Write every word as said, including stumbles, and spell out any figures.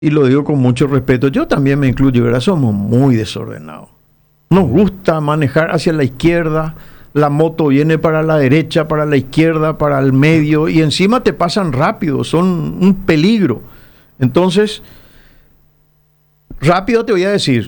y lo digo con mucho respeto, yo también me incluyo, ¿verdad? Somos muy desordenados. Nos gusta manejar hacia la izquierda, la moto viene para la derecha, para la izquierda, para el medio, y encima te pasan rápido, son un peligro. Entonces, rápido te voy a decir,